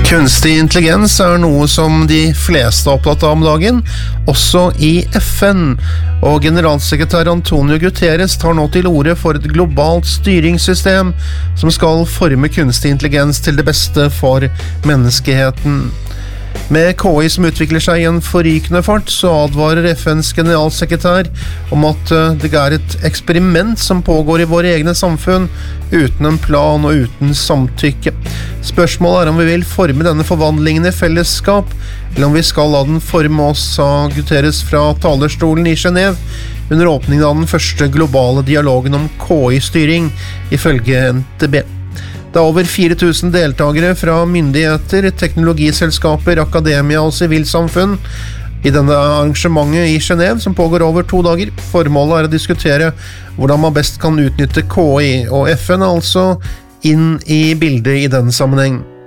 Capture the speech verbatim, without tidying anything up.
Kunstig intelligens er noe som de fleste er opptatt av om dagen, også i F N, og generalsekretær Antonio Guterres tar nå til orde for et globalt styringssystem som skal forme kunstig intelligens til det beste for menneskeheten. Med K I som utvikler seg i en forrykende fart, så advarer F N's generalsekretær om at det er et eksperiment som pågår i våre egne samfunn, uten en plan og uten samtykke. Spørsmålet er om vi vil forme denne forvandlingen i fellesskap, eller om vi skal la den forme oss, sa Guterres fra talerstolen i Genève, under åpningen av den første globale dialogen om K I-styring, ifølge N T B. Det er over fire tusen deltagere fra myndigheter, teknologiselskaper, akademia og sivilsamfunn i denne arrangementet i Genève, som pågår over to dager. Formålet er å diskutere hvordan man best kan utnytte K I, og F N er altså inn i bildet i denne sammenheng.